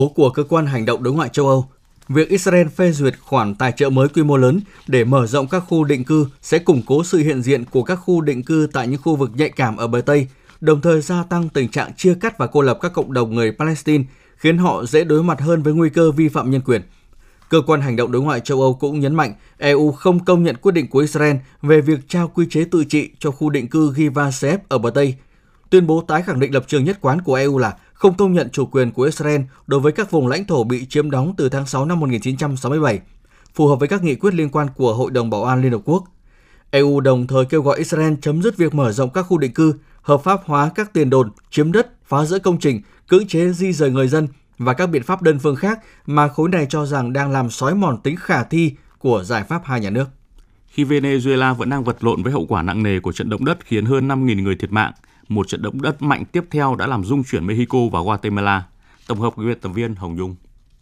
của Cơ quan Hành động Đối ngoại châu Âu, việc Israel phê duyệt khoản tài trợ mới quy mô lớn để mở rộng các khu định cư sẽ củng cố sự hiện diện của các khu định cư tại những khu vực nhạy cảm ở bờ Tây, đồng thời gia tăng tình trạng chia cắt và cô lập các cộng đồng người Palestine, khiến họ dễ đối mặt hơn với nguy cơ vi phạm nhân quyền. Cơ quan Hành động Đối ngoại châu Âu cũng nhấn mạnh EU không công nhận quyết định của Israel về việc trao quy chế tự trị cho khu định cư Givat Shef ở bờ Tây. Tuyên bố tái khẳng định lập trường nhất quán của EU là không công nhận chủ quyền của Israel đối với các vùng lãnh thổ bị chiếm đóng từ tháng 6 năm 1967, phù hợp với các nghị quyết liên quan của Hội đồng Bảo an Liên Hợp Quốc. EU đồng thời kêu gọi Israel chấm dứt việc mở rộng các khu định cư, hợp pháp hóa các tiền đồn, chiếm đất, phá rỡ công trình, cưỡng chế di rời người dân và các biện pháp đơn phương khác mà khối này cho rằng đang làm xói mòn tính khả thi của giải pháp hai nhà nước. Khi Venezuela vẫn đang vật lộn với hậu quả nặng nề của trận động đất khiến hơn 5.000 người thiệt mạng, một trận động đất mạnh tiếp theo đã làm rung chuyển Mexico và Guatemala. Tổng hợp của biên tập viên Hồng Nhung.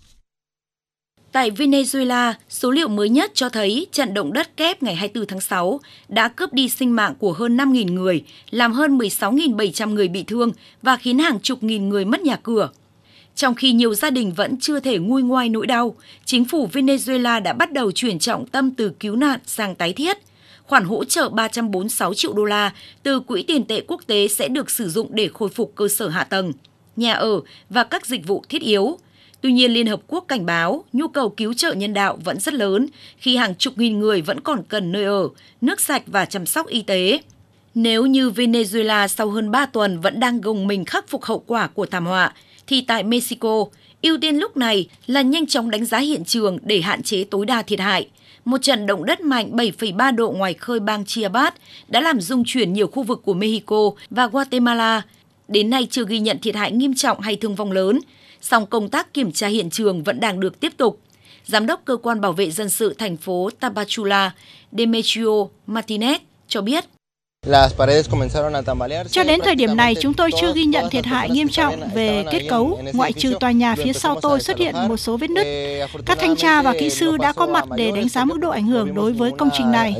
Tại Venezuela, số liệu mới nhất cho thấy trận động đất kép ngày 24 tháng 6 đã cướp đi sinh mạng của hơn 5.000 người, làm hơn 16.700 người bị thương và khiến hàng chục nghìn người mất nhà cửa. Trong khi nhiều gia đình vẫn chưa thể nguôi ngoai nỗi đau, chính phủ Venezuela đã bắt đầu chuyển trọng tâm từ cứu nạn sang tái thiết. Khoản hỗ trợ 346 triệu đô la từ Quỹ tiền tệ quốc tế sẽ được sử dụng để khôi phục cơ sở hạ tầng, nhà ở và các dịch vụ thiết yếu. Tuy nhiên, Liên Hợp Quốc cảnh báo nhu cầu cứu trợ nhân đạo vẫn rất lớn khi hàng chục nghìn người vẫn còn cần nơi ở, nước sạch và chăm sóc y tế. Nếu như Venezuela sau hơn 3 tuần vẫn đang gồng mình khắc phục hậu quả của thảm họa, thì tại Mexico, ưu tiên lúc này là nhanh chóng đánh giá hiện trường để hạn chế tối đa thiệt hại. Một trận động đất mạnh 7,3 độ ngoài khơi bang Chiapas đã làm rung chuyển nhiều khu vực của Mexico và Guatemala. Đến nay chưa ghi nhận thiệt hại nghiêm trọng hay thương vong lớn, song công tác kiểm tra hiện trường vẫn đang được tiếp tục. Giám đốc Cơ quan Bảo vệ Dân sự thành phố Tapachula, Demetrio Martinez cho biết. Cho đến thời điểm này, chúng tôi chưa ghi nhận thiệt hại nghiêm trọng về kết cấu, ngoại trừ tòa nhà phía sau tôi xuất hiện một số vết nứt. Các thanh tra và kỹ sư đã có mặt để đánh giá mức độ ảnh hưởng đối với công trình này.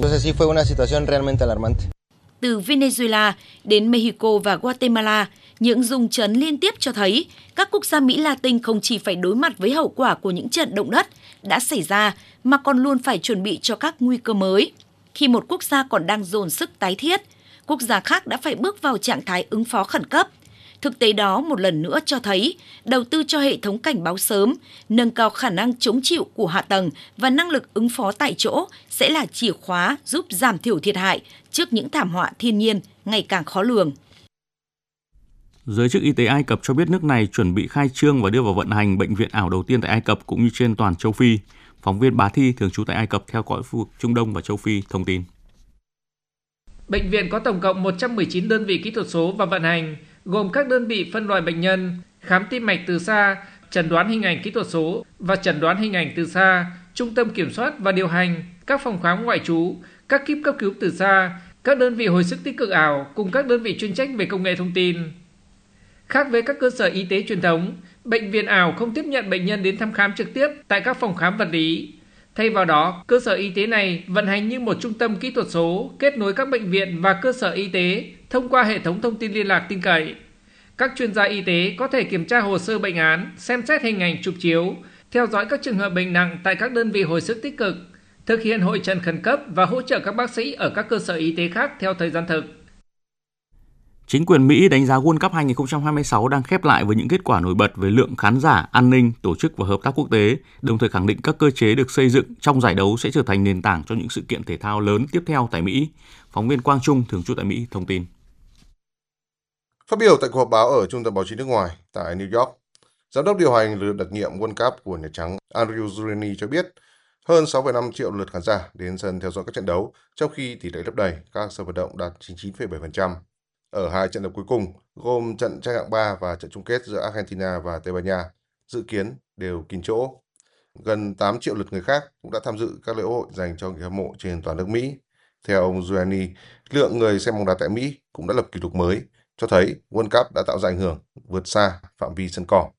Từ Venezuela đến Mexico và Guatemala, những rung chấn liên tiếp cho thấy các quốc gia Mỹ Latin không chỉ phải đối mặt với hậu quả của những trận động đất đã xảy ra mà còn luôn phải chuẩn bị cho các nguy cơ mới. Khi một quốc gia còn đang dồn sức tái thiết, quốc gia khác đã phải bước vào trạng thái ứng phó khẩn cấp. Thực tế đó một lần nữa cho thấy đầu tư cho hệ thống cảnh báo sớm, nâng cao khả năng chống chịu của hạ tầng và năng lực ứng phó tại chỗ sẽ là chìa khóa giúp giảm thiểu thiệt hại trước những thảm họa thiên nhiên ngày càng khó lường. Giới chức y tế Ai Cập cho biết nước này chuẩn bị khai trương và đưa vào vận hành bệnh viện ảo đầu tiên tại Ai Cập cũng như trên toàn châu Phi. Phóng viên Bá Thi thường trú tại Ai Cập theo dõi khu vực Trung Đông và châu Phi thông tin. Bệnh viện có tổng cộng 119 đơn vị kỹ thuật số và vận hành, gồm các đơn vị phân loại bệnh nhân, khám tim mạch từ xa, chẩn đoán hình ảnh kỹ thuật số và chẩn đoán hình ảnh từ xa, trung tâm kiểm soát và điều hành, các phòng khám ngoại trú, các kíp cấp cứu từ xa, các đơn vị hồi sức tích cực ảo cùng các đơn vị chuyên trách về công nghệ thông tin. Khác với các cơ sở y tế truyền thống, bệnh viện ảo không tiếp nhận bệnh nhân đến thăm khám trực tiếp tại các phòng khám vật lý. Thay vào đó, cơ sở y tế này vận hành như một trung tâm kỹ thuật số kết nối các bệnh viện và cơ sở y tế thông qua hệ thống thông tin liên lạc tin cậy. Các chuyên gia y tế có thể kiểm tra hồ sơ bệnh án, xem xét hình ảnh chụp chiếu, theo dõi các trường hợp bệnh nặng tại các đơn vị hồi sức tích cực, thực hiện hội trần khẩn cấp và hỗ trợ các bác sĩ ở các cơ sở y tế khác theo thời gian thực. Chính quyền Mỹ đánh giá World Cup 2026 đang khép lại với những kết quả nổi bật về lượng khán giả, an ninh, tổ chức và hợp tác quốc tế, đồng thời khẳng định các cơ chế được xây dựng trong giải đấu sẽ trở thành nền tảng cho những sự kiện thể thao lớn tiếp theo tại Mỹ. Phóng viên Quang Trung thường trú tại Mỹ thông tin. Phát biểu tại cuộc họp báo ở Trung tâm Báo chí nước ngoài tại New York, Giám đốc điều hành lượt đặc nhiệm World Cup của Nhà Trắng Andrew Giuliani cho biết hơn 6,5 triệu lượt khán giả đến sân theo dõi các trận đấu, trong khi tỷ lệ lấp đầy các sân vận động đạt 99,7%. Ở hai trận đấu cuối cùng, gồm trận tranh hạng 3 và trận chung kết giữa Argentina và Tây Ban Nha, dự kiến đều kín chỗ. Gần 8 triệu lượt người khác cũng đã tham dự các lễ hội dành cho người hâm mộ trên toàn nước Mỹ. Theo ông Giuliani, lượng người xem bóng đá tại Mỹ cũng đã lập kỷ lục mới, cho thấy World Cup đã tạo ra ảnh hưởng vượt xa phạm vi sân cỏ.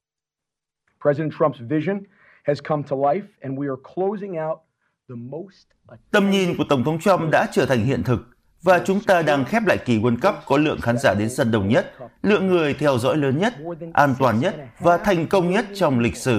Tầm nhìn của Tổng thống Trump đã trở thành hiện thực Và chúng ta đang khép lại kỳ World Cup có lượng khán giả đến sân đông nhất, lượng người theo dõi lớn nhất, an toàn nhất và thành công nhất trong lịch sử